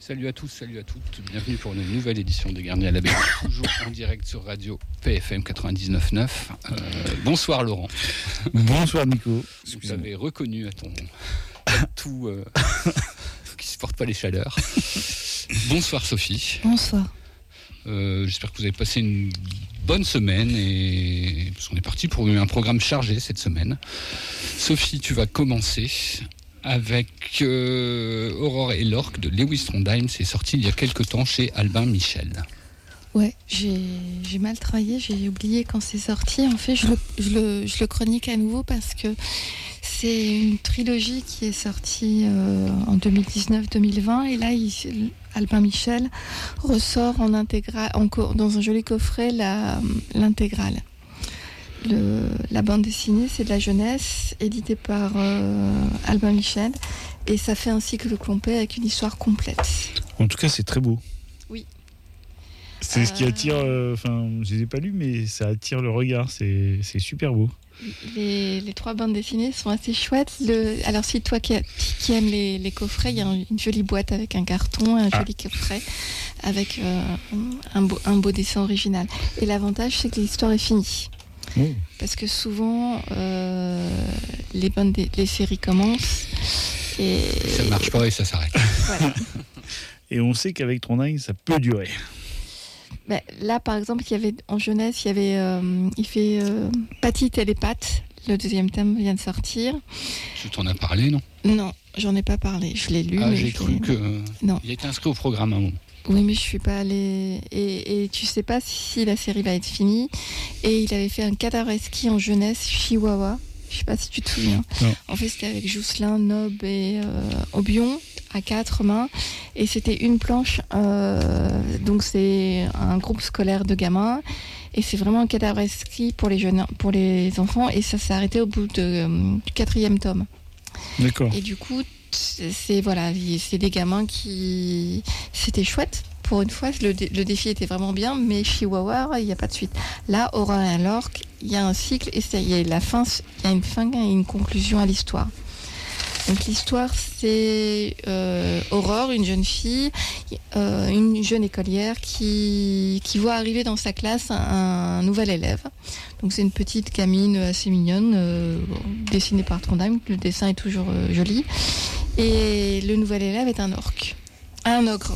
Salut à tous, salut à toutes, bienvenue pour une nouvelle édition de Garnier à la Belle, toujours en direct sur Radio PFM 99.9. Bonsoir Laurent. Bonsoir Nico. Vous l'avez reconnu à ton tout qui ne supporte pas les chaleurs. Bonsoir Sophie. Bonsoir. J'espère que vous avez passé une bonne semaine et parce qu'on est parti pour un programme chargé cette semaine. Sophie, tu vas commencer avec Aurore et l'Orque de Lewis Trondheim. C'est sorti il y a quelques temps chez Albin Michel. Ouais, j'ai mal travaillé, j'ai oublié quand c'est sorti. En fait, je le chronique à nouveau parce que c'est une trilogie qui est sortie en 2019-2020. Et là, Albin Michel ressort en intégrale, dans un joli coffret, l'intégrale. La bande dessinée, c'est de la jeunesse, éditée par Albin Michel. Et ça fait un cycle complet avec une histoire complète. En tout cas, c'est très beau. Oui. C'est ce qui attire, je ne les ai pas lus, mais ça attire le regard, c'est super beau. Les trois bandes dessinées sont assez chouettes. Alors si toi qui aimes les coffrets, il y a une jolie boîte avec un carton, un joli coffret avec un beau dessin original. Et l'avantage, c'est que l'histoire est finie. Parce que souvent, les séries commencent et... Ça marche pas et ça s'arrête. Voilà. Et on sait qu'avec Trondheim, ça peut durer. Ben, là, par exemple, en jeunesse, il fait Patite et les pattes. Le deuxième thème vient de sortir. Tu t'en as parlé, non ? Non, j'en ai pas parlé. Je l'ai lu. Ah, mais j'ai cru non. Il a été inscrit au programme à un moment. Oui, mais je suis pas allée. Et tu sais pas si la série va être finie. Et il avait fait un cadavreski en jeunesse, Chihuahua. Je sais pas si tu te souviens. Non. En fait, c'était avec Jousselin, Nob et Aubion à 4 mains. Et c'était une planche. Donc c'est un groupe scolaire de gamins. Et c'est vraiment un cadavreski pour les enfants. Et ça s'est arrêté au bout du 4e tome. D'accord. Et du coup, c'est des gamins qui... C'était chouette. Pour une fois, le défi était vraiment bien, mais Chihuahua, il n'y a pas de suite. Là, Aurore et l'Orque, il y a un cycle et il y a une fin et une conclusion à l'histoire. Donc l'histoire, c'est Aurore, une jeune fille, une jeune écolière qui voit arriver dans sa classe un nouvel élève. Donc c'est une petite gamine assez mignonne, dessinée par Trondheim. Le dessin est toujours joli. Et le nouvel élève est un orque. Un ogre.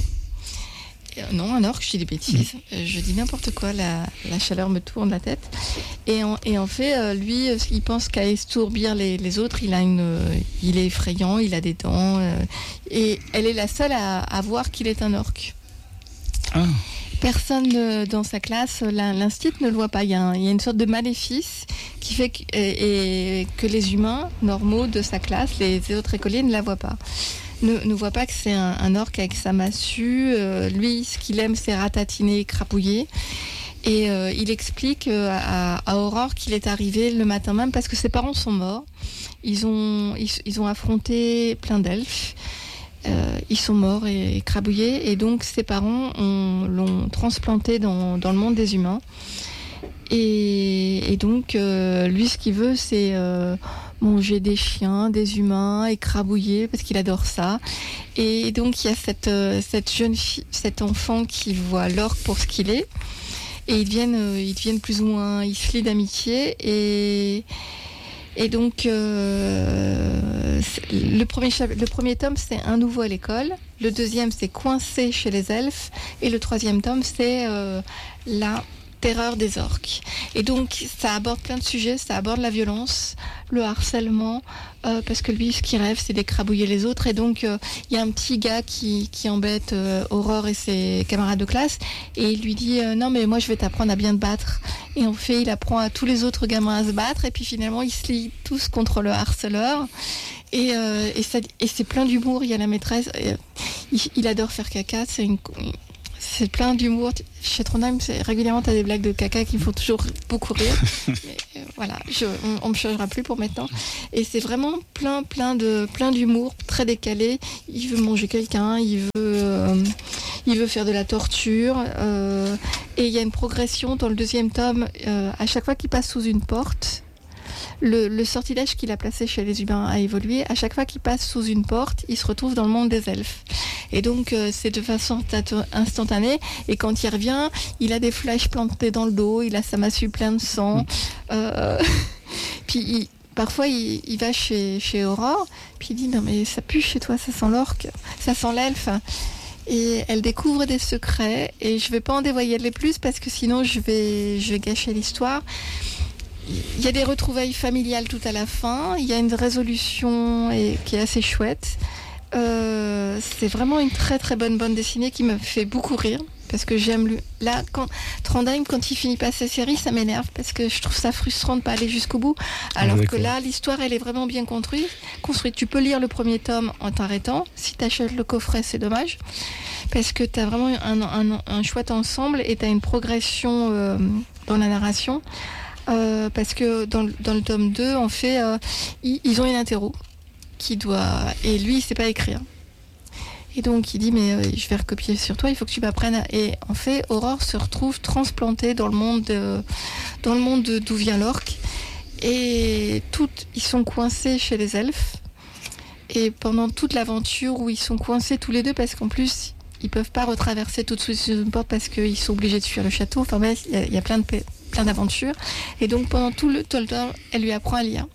Non, un orque, je dis des bêtises. Je dis n'importe quoi, la chaleur me tourne la tête. Et en fait, lui, il pense qu'à estourbir les autres, il est effrayant, il a des dents. Et elle est la seule à voir qu'il est un orque. Ah. Personne dans sa classe, l'instit ne le voit pas. Il y a une sorte de maléfice qui fait que les humains normaux de sa classe, les autres écoliers, ne la voient pas. Ne voit pas que c'est un orque avec sa massue. Lui, ce qu'il aime, c'est ratatiner et crapouiller. Et il explique à Aurore qu'il est arrivé le matin même parce que ses parents sont morts. Ils ont affronté plein d'elfes. Ils sont morts et crabouillés. Et donc, ses parents l'ont transplanté dans le monde des humains. Et donc, lui, ce qu'il veut, c'est manger des chiens, des humains, et crabouiller, parce qu'il adore ça. Et donc, il y a cette jeune fille, cet enfant qui voit l'orque pour ce qu'il est. Et ils deviennent plus ou moins, ils se lient d'amitié. Et donc, le premier tome, c'est un nouveau à l'école. Le deuxième, c'est coincé chez les elfes. Et le troisième tome, c'est la terreur des orques. Et donc, ça aborde plein de sujets. Ça aborde la violence, le harcèlement, parce que lui, ce qu'il rêve, c'est d'écrabouiller les autres. Et donc, il y a un petit gars qui embête Aurore et ses camarades de classe. Et il lui dit non, mais moi, je vais t'apprendre à bien te battre. Et en fait, il apprend à tous les autres gamins à se battre. Et puis finalement, ils se lient tous contre le harceleur. Et c'est plein d'humour. Il y a la maîtresse. Il adore faire caca. C'est plein d'humour. Chez Trondheim, régulièrement, tu as des blagues de caca qui me font toujours beaucoup rire. Mais, voilà, on ne me changera plus pour maintenant. Et c'est vraiment plein d'humour, très décalé. Il veut manger quelqu'un, il veut faire de la torture. Et il y a une progression dans le deuxième tome. À chaque fois qu'il passe sous une porte, le sortilège qu'il a placé chez les humains a évolué. À chaque fois qu'il passe sous une porte, il se retrouve dans le monde des elfes. Et donc, c'est de façon instantanée. Et quand il revient, il a des flèches plantées dans le dos, il a sa massue pleine de sang. Puis, parfois, il va chez Aurore, puis il dit, non mais ça pue chez toi, ça sent l'orque, ça sent l'elfe. Et elle découvre des secrets, et je ne vais pas en dévoiler plus, parce que sinon, je vais gâcher l'histoire. Il y a des retrouvailles familiales tout à la fin, il y a une résolution qui est assez chouette. C'est vraiment une très très bonne bande dessinée qui me fait beaucoup rire, parce que j'aime là, Trondheim, quand il finit pas sa série, ça m'énerve, parce que je trouve ça frustrant de ne pas aller jusqu'au bout, alors que là, l'histoire, elle est vraiment bien construite. Tu peux lire le premier tome en t'arrêtant. Si tu achètes le coffret, c'est dommage, parce que tu as vraiment un chouette ensemble, et tu as une progression dans la narration. Parce que dans le tome 2, en fait, ils ont une interro et lui, il sait pas écrire. Et donc, il dit, mais je vais recopier sur toi, il faut que tu m'apprennes. Et en fait, Aurore se retrouve transplantée dans le monde d'où vient l'orque. Et ils sont coincés chez les elfes. Et pendant toute l'aventure où ils sont coincés tous les deux, parce qu'en plus, ils peuvent pas retraverser tout de suite sur une porte parce qu'ils sont obligés de fuir le château. Enfin bref, il y a plein d'aventures. Et donc, pendant tout le temps, elle lui apprend à lire.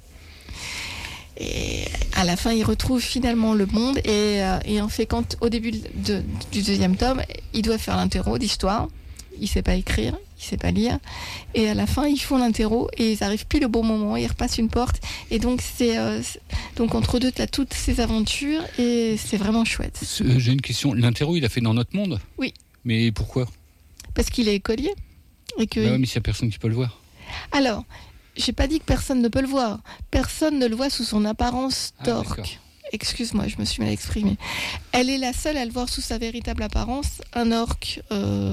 Et à la fin, il retrouve finalement le monde. Et en fait, au début du deuxième tome, il doit faire l'interro d'histoire. Il sait pas écrire, il sait pas lire. Et à la fin, ils font l'interro et ils arrivent pile au bon moment. Ils repassent une porte. Et donc, donc entre deux, tu as toutes ces aventures et c'est vraiment chouette. J'ai une question. L'interro, il a fait dans notre monde ? Oui. Mais pourquoi ? Parce qu'il est écolier. Et que mais s'il n'y a personne qui peut le voir. Alors, j'ai pas dit que personne ne peut le voir. Personne ne le voit sous son apparence d'orque. Excuse-moi, je me suis mal exprimée. Elle est la seule à le voir sous sa véritable apparence. Un orque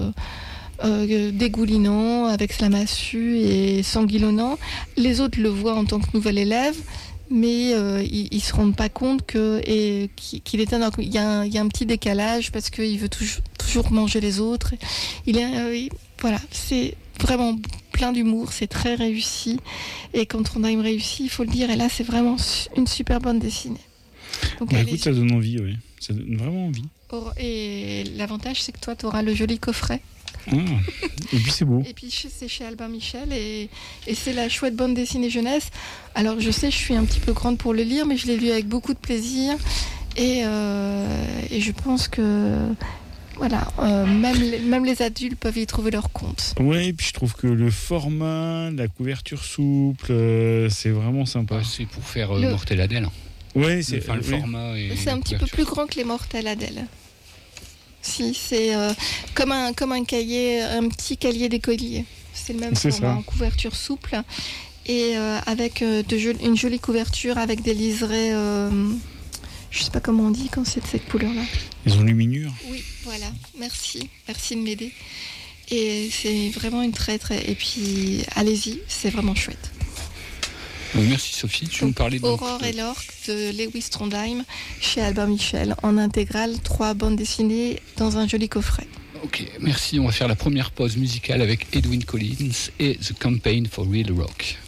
dégoulinant, avec la massue et sanguillonnant. Les autres le voient en tant que nouvel élève, mais ils se rendent pas compte qu'il est un orque. Il y a un petit décalage parce qu'il veut toujours manger les autres. Voilà, c'est vraiment plein d'humour, c'est très réussi. Et quand Trondheim réussit, il faut le dire, et là, c'est vraiment une super bande dessinée. Donc, écoute, ça donne envie, oui. Ça donne vraiment envie. Et l'avantage, c'est que toi, tu auras le joli coffret. Et puis c'est beau. Et puis c'est chez Albin Michel, et c'est la chouette bande dessinée jeunesse. Alors, je sais, je suis un petit peu grande pour le lire, mais je l'ai lu avec beaucoup de plaisir. Et je pense que... Voilà, même les adultes peuvent y trouver leur compte. Ouais, et puis je trouve que le format, la couverture souple, c'est vraiment sympa. Ouais, c'est pour faire Mortel Adèle. Ouais, le format. C'est un petit peu plus grand que les Mortel Adèle. Si, c'est comme un cahier, un petit cahier d'écolier. C'est le même format, en couverture souple, et avec une jolie couverture avec des liserés. Je sais pas comment on dit quand c'est de cette couleur-là. Les enluminures. Oui, voilà. Merci de m'aider. Et c'est vraiment une très très. Et puis allez-y, c'est vraiment chouette. Merci Sophie. Tu nous parlais Aurore et l'orque de Lewis Trondheim chez Albin Michel en intégrale, 3 bandes dessinées dans un joli coffret. Ok, merci. On va faire la première pause musicale avec Edwyn Collins et The Campaign for Real Rock.